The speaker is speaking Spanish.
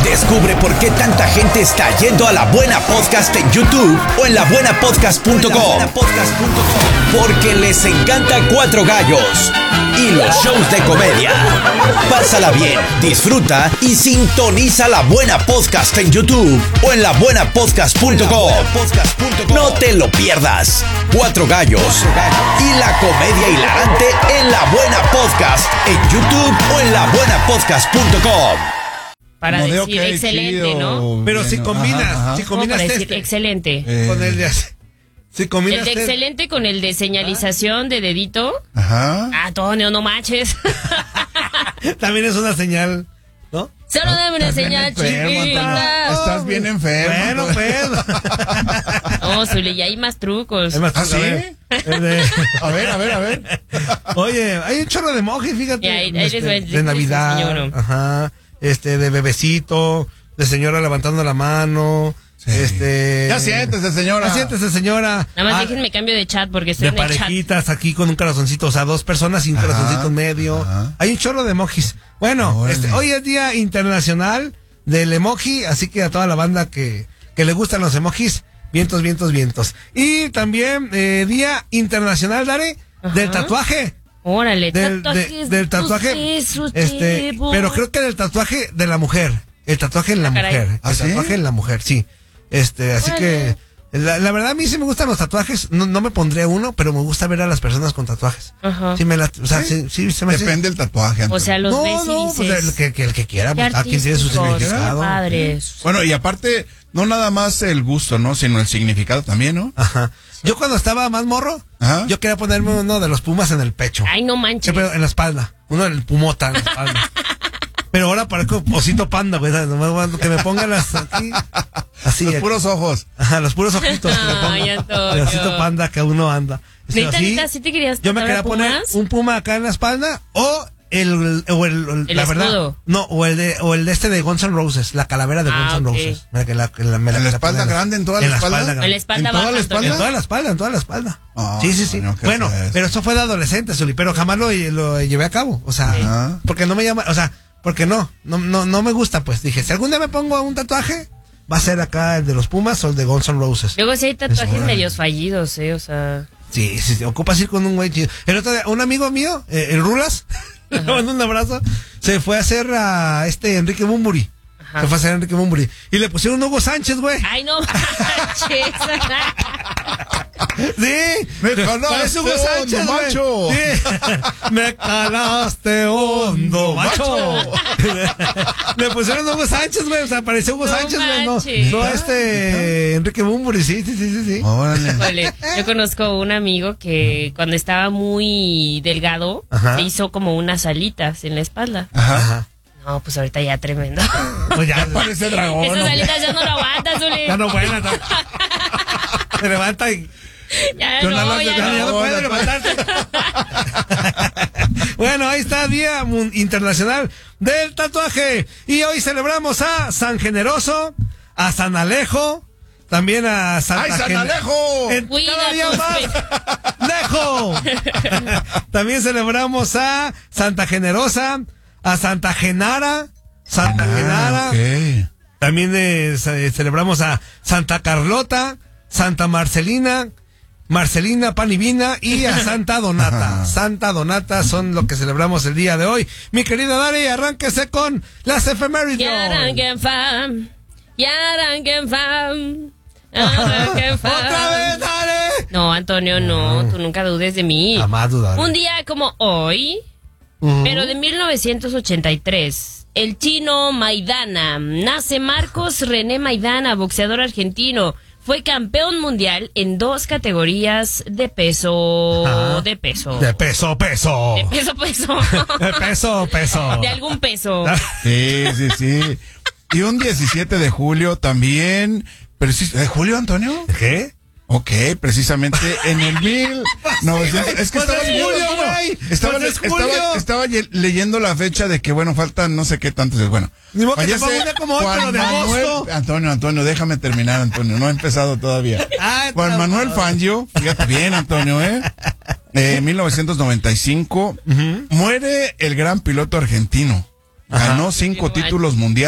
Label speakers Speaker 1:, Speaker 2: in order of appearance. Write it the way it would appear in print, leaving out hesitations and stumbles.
Speaker 1: Descubre por qué tanta gente está yendo a La Buena Podcast en YouTube o en labuenapodcast.com. Porque les encanta Cuatro Gallos y los shows de comedia. Pásala bien, disfruta y sintoniza La Buena Podcast en YouTube o en labuenapodcast.com. No te lo pierdas. Cuatro Gallos y la comedia hilarante en La Buena Podcast en YouTube o en labuenapodcast.com.
Speaker 2: Para decir
Speaker 3: okay,
Speaker 2: excelente,
Speaker 3: chido,
Speaker 2: ¿no?
Speaker 4: Pero si combinas, si combinas
Speaker 2: para decir excelente.
Speaker 4: con el de si combinas
Speaker 2: El de excelente con el de señalización de dedito.
Speaker 3: Ajá.
Speaker 2: Antonio, no manches.
Speaker 4: también es una señal, ¿no?
Speaker 2: Solo dame una señal, chiquita.
Speaker 3: Estás bien enfermo.
Speaker 4: Bueno, pues.
Speaker 2: No, Zuli, y hay más trucos.
Speaker 4: Es más,
Speaker 3: ¿Ah, sí?
Speaker 4: A ver. Oye, hay un chorro de emojis, fíjate.
Speaker 2: Y ahí les voy a decir,
Speaker 4: de Navidad,
Speaker 2: señor.
Speaker 4: ajá, de bebecito, de señora levantando la mano,
Speaker 3: Sí. Ya siéntese, señora.
Speaker 4: Ya siéntese, señora.
Speaker 2: Nada más déjenme cambio de chat porque estoy
Speaker 4: De
Speaker 2: en el chat.
Speaker 4: parejitas aquí con un corazoncito, o sea, dos personas y un corazoncito en medio.
Speaker 3: Ajá.
Speaker 4: Hay un chorro de emojis. Bueno,
Speaker 3: Órale.
Speaker 4: hoy es Día Internacional del Emoji, así que a toda la banda que le gustan los emojis, vientos. Y también Día Internacional, Dare, del tatuaje.
Speaker 2: Órale,
Speaker 4: Del tatuaje, pero creo que del tatuaje de la mujer. El tatuaje en la
Speaker 2: caray.
Speaker 4: mujer.
Speaker 3: ¿Ah,
Speaker 4: El
Speaker 3: sí?
Speaker 4: tatuaje en la mujer, sí. Así que la verdad a mí sí me gustan los tatuajes. No me pondré uno, pero me gusta ver a las personas con tatuajes.
Speaker 2: Ajá.
Speaker 4: Sí o sea, sí se me hace.
Speaker 3: Depende del tatuaje.
Speaker 2: O
Speaker 3: Antonio.
Speaker 2: sea, los ves y
Speaker 4: Pues
Speaker 2: dices,
Speaker 4: el que quiera,
Speaker 2: qué
Speaker 4: pues, cada quien tiene su
Speaker 2: artísticos,
Speaker 4: significado.
Speaker 2: padres.
Speaker 3: Bueno, y aparte, no nada más el gusto, ¿no? Sino el significado también, ¿no?
Speaker 4: Ajá. Yo cuando estaba más morro,
Speaker 3: Ajá.
Speaker 4: yo quería ponerme uno de los Pumas en el pecho.
Speaker 2: Ay, no manches.
Speaker 4: Sí, pero en la espalda. Uno del Pumota en la espalda. Pero ahora parezco osito panda, güey. ¿Sabes? Que me pongan las aquí. Así.
Speaker 3: Los puros ojos.
Speaker 4: Ajá, los puros ojitos. Que me pongan.
Speaker 2: Ay, Antonio.
Speaker 4: El osito panda que uno anda.
Speaker 2: Neta, ¿sí te querías
Speaker 4: Yo me
Speaker 2: tatuar
Speaker 4: quería
Speaker 2: a
Speaker 4: poner
Speaker 2: Pumas?
Speaker 4: un puma acá en la espalda o el la verdad.
Speaker 2: escudo.
Speaker 4: No, o el de Guns N' Roses, la calavera de Guns N'
Speaker 2: ok.
Speaker 4: Roses. Me
Speaker 3: ¿En la espalda grande, en toda la espalda?
Speaker 4: grande.
Speaker 2: En la espalda
Speaker 3: ¿En toda
Speaker 2: baja,
Speaker 3: la
Speaker 2: Antonio.
Speaker 3: espalda?
Speaker 4: En toda la espalda.
Speaker 3: Ah,
Speaker 4: sí.
Speaker 3: Antonio, qué
Speaker 4: Bueno,
Speaker 3: feo.
Speaker 4: pero eso fue de adolescente, Zuli, pero jamás lo llevé a cabo. O sea,
Speaker 3: Ajá.
Speaker 4: porque no me llama, o sea, porque no me gusta, pues. Dije, si algún día me pongo un tatuaje, va a ser acá el de los Pumas o el de Guns N' Roses.
Speaker 2: Luego sí hay tatuajes
Speaker 4: Eso,
Speaker 2: medios fallidos, o sea.
Speaker 4: Sí, ocupas ir con un güey chido. El otro día, un amigo mío, el Rulas, le mando un abrazo, se fue a hacer a Enrique Bunbury.
Speaker 2: Ajá.
Speaker 4: Se fue a hacer a Enrique Bunbury. Y le pusieron Hugo Sánchez, güey.
Speaker 2: Ay, no manches.
Speaker 4: Sí,
Speaker 3: Me calaste
Speaker 4: parece Hugo Sánchez,
Speaker 3: hondo,
Speaker 4: güey.
Speaker 3: macho.
Speaker 4: Sí. Me calaste hondo, macho. Le pusieron Hugo Sánchez, güey. O sea, pareció Hugo
Speaker 2: No
Speaker 4: Sánchez, güey.
Speaker 2: manches.
Speaker 4: No, Enrique Bunbury, sí.
Speaker 3: Órale.
Speaker 2: Híjole, yo conozco un amigo que cuando estaba muy delgado,
Speaker 4: Ajá.
Speaker 2: se hizo como unas alitas en la espalda.
Speaker 3: Ajá.
Speaker 2: No, pues ahorita ya tremendo.
Speaker 4: Pues ya,
Speaker 3: Parece dragón.
Speaker 2: Esas
Speaker 3: ¿no?
Speaker 2: alitas ya no lo aguantas, Zuli.
Speaker 4: ya no buena. Se levanta y
Speaker 2: Ya
Speaker 4: ya
Speaker 2: no.
Speaker 4: no puede levantarse. Bueno, ahí está Día Internacional del Tatuaje. Y hoy celebramos a San Generoso, a San Alejo, también a Santa
Speaker 3: ¡Ay, San Alejo!
Speaker 2: Cuida
Speaker 4: Cada día
Speaker 2: tus
Speaker 4: más. ¡Lejo! También celebramos a Santa Generosa, a Santa Genara,
Speaker 3: Ah, ok.
Speaker 4: También celebramos a Santa Carlota, Santa Marcelina Pan y Vina y a Santa Donata. Santa Donata son lo que celebramos el día de hoy. Mi querida Dari, arránquese con las efemérides.
Speaker 2: Yaranquen fam.
Speaker 4: ¡Otra vez, Dari!
Speaker 2: No, Antonio, no. Tú nunca dudes de mí.
Speaker 4: Jamás dudaré.
Speaker 2: Un día como hoy, pero de 1983, el chino Maidana. Nace Marcos René Maidana, boxeador argentino. Fue campeón mundial en 2 categorías de peso.
Speaker 4: Ajá.
Speaker 2: De peso.
Speaker 4: De peso.
Speaker 2: De peso.
Speaker 4: De peso.
Speaker 2: De algún peso.
Speaker 3: Sí. Y un 17 de julio también. ¿De julio, Antonio?
Speaker 4: ¿Qué?
Speaker 3: Ok, precisamente en el 1900. Es que
Speaker 4: Pues es julio, güey.
Speaker 3: estaba leyendo la fecha de que, bueno, faltan no sé qué tantos. Bueno,
Speaker 4: Ni modo que te
Speaker 3: fallece
Speaker 4: ponga un día como hoy, pero de agosto.
Speaker 3: Antonio, déjame terminar, Antonio. No he empezado todavía. Juan Manuel Fangio, fíjate bien, Antonio, 1995, muere el gran piloto argentino. Ganó 5 títulos mundiales.